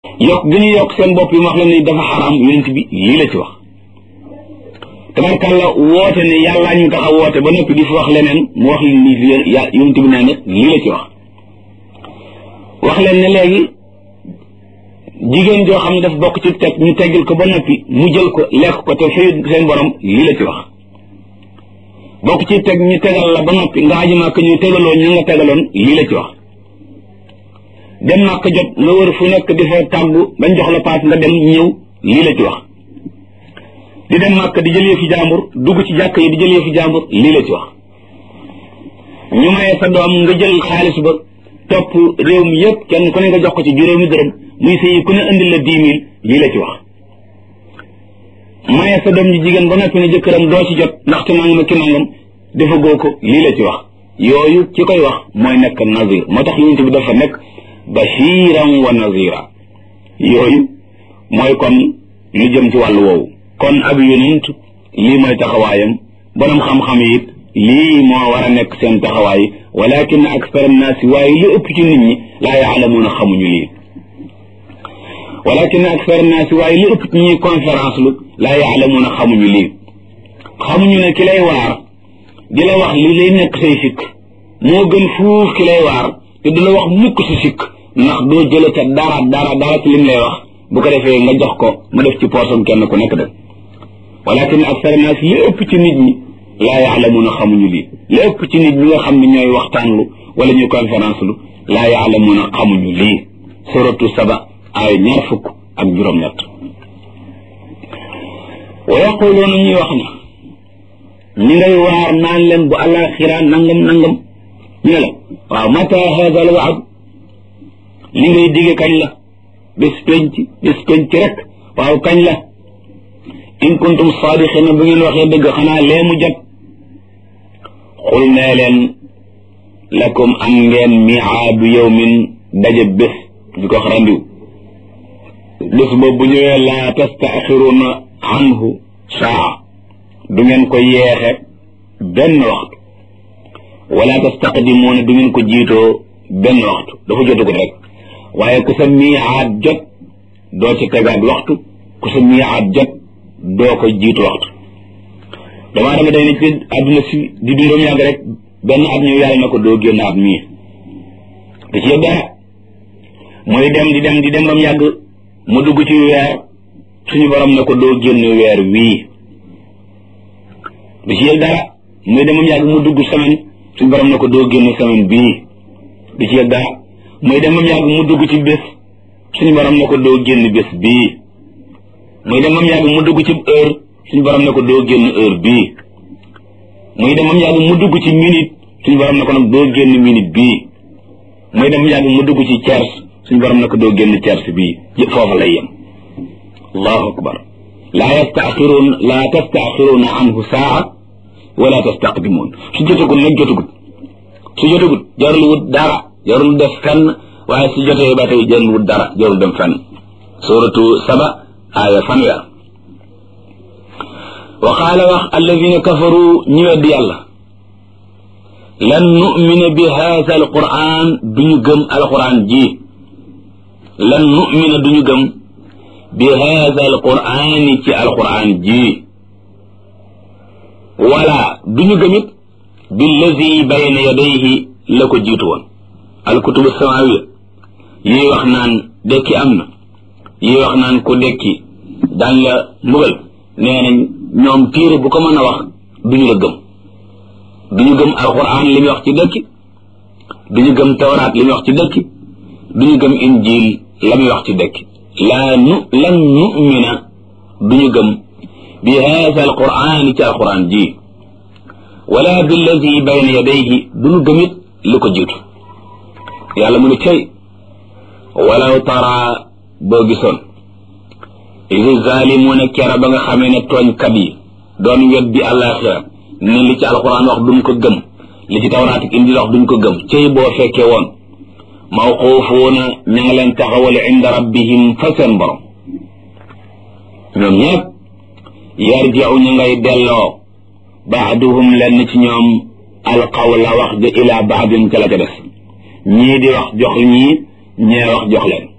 yokk gi ñu yokk seen bopp yi wax leen ni dafa xaraam yonent bi lii la ci wax tabarkàlla woote ne yàllaa ñu tax a woote ba noppi di fi wax leneen mu wax leen ni yonent bi nee na lii la ci wax leen ne léegi jigéen joo xam ne daf bokk ci teg ñu teggil ko ba noppi mu jël ko lekk ko te fay seen borom lii la ci wax bokk ci teg ñu tegal la ba noppi nga aji màkk ñu tegaloon ñu nga tegaloon lii la ci wax dem màkk jot nga wër fu nekk di fa tàggu bañ jox la paas nga dem ñëw lii la ci wax di dem màkk di jëlee fi jàmbur dugg ci jàkk yi di jëlee fi jàmbur lii la ci wax ñu maye sa doom nga jël xaalis ba topp réew mi yëpp kenn ku ne nga jox ko ci juróomi dërëm muy sëyi ku ne indil la 10 000 lii la ci wax maye sa doom ji jigéen ba noppi ne jëkkëram doo ci jot ndaxte nangam ak ki nangam dafa goo ko lii la ci wax yooyu ci koy wax mooy nekk nazir moo tax yonent bi dafa nekk bashiran wa nazira yooyu mooy kon lu jëm ci wàllu woowu kon ab yonent lii mooy taxawaayam borom xam-xam yi it lii moo war a nekk seen taxawaay walakin akthar annaasi waaye li ëpp ci nit ñi laa yaalamuuna xamuñu lii walakin akthar annaasi waaye li ëpp ci ñuy conférence lu laa yaalamuuna xamuñu lii xamuñu ne ki lay waar di la wax li lay nekk say sikk moo gën fuuf ki lay waar te du la wax mukk si sikk ndax doo jële ca dara ci lim lay wax bu ko defee nga jox ko mu def ci poosam kenn ku nekk de walakin akthar annaasi li ëpp ci nit ñi laa yaalamuuna xamuñu lii li ëpp ci nit ñi nga xam ne ñooy waxtaanlu wala ñuy conférence lu laa yaalamuuna xamuñu lii suratu saba ay 20 wa yaquluuna ñuy wax ne ñi ngay waar naan leen bu alaxira nangam ñu ne la waaw mata hada al waad li ngay digge kañ la bés penc rek waaw kañ la in kuntum saadiqina bu ngeen waxee dëgg xanaa lee mu jot xul nee leen lakum am ngeen miaadu yawmin daje bés ñu ko wax randiw bés boobu bu ñëwee laa tastaaxiruuna anhu saa du ngeen ko yeexe benn waxtu wala tastaqdimuuna du ngeen ko jiitoo benn waxtu dafa jotagul rek waaye ku sa miaad jot doo ci tegaat waxtu ku sa miaad jot doo ko jiitu waxtu damaa dama day ne ci àdduna si di dundoom yàgg rek benn at ñëw yàlla na ko doo génn at mii da ci yëg dara mooy dem di dem bam yàgg mu dugg ci weer suñu borom ne ko doo génn weer wii da ci yëg dara muy dem bam yàgg mu dugg semaine suñu borom ne ko doo génn semaine bii da ci yëg dara muy dem bam yàgg mu dugg ci bés suñu borom ne ko doo génn bés bii muy dem bam yàgg mu dugg ci heure suñu borom ne ko doo génn heure bii muy dem bam yàgg mu dugg ci minute suñu borom ne ko nag doo génn minute bii muy dem bam yàgg mu dugg ci tiers suñu borom ne ko doo génn tiers bii foofa lay yem allahu akbar laa tastaaxiruuna anhu saa wala tastaqdimuun su jotagul nag jotagul jarul wut dara jarul def fenn waaye su jotee ba tey jarul wut dara jarul dem fenn suratu saba aaya 1 wa qaala wax alladina kafaru ñu weddi yàlla lan nu'mina bi haadha alquran duñu gëm alquran ji lan nu'mina duñu gëm bi haadha alquran ci alquran ji wala duñu gëmit billazi bayna yadayhi la ko jiitu woon alkutubu samawiya yi wax naan dekki am na yi wax naan ku dekki daan la mbugal nee nañ ñoom téere bu ko mën a wax duñu la gëm duñu gëm alquran li muy wax ci dekki duñu gëm tawraat li muy wax ci dekki duñu gëm injil la muy wax ci dekki lan nu'mina duñu gëm bi haadha alquran ci alquran ji wala billazi bayna yadayhi duñu gëmit li ko jiitu yàlla mu ne cay walaw tara boo gisoon isi zalimuuna kera ba nga xamee ne tooñkat yi doon weddi àllaaxira ne li ci alxuraan wax duñ ko gëm li ci tawraat ak injil wax duñ ko gëm cey boo fekkee woon mawquufuuna ña nga leen taxawale inda rabbihim fa seen borom ñoom ñëpp yarji'u ñu ngay delloo baaduhum lenn ci ñoom alqawla wax ja ila baadin ca la ca des ñii di wax jox ñii ñee wax jox leen